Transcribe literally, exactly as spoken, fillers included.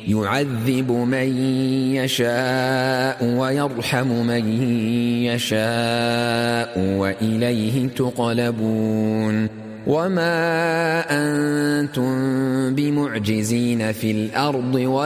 يعذب من يشاء ويرحم من يشاء وإليه تقلبون وما أنتم بمعجزين في الأرض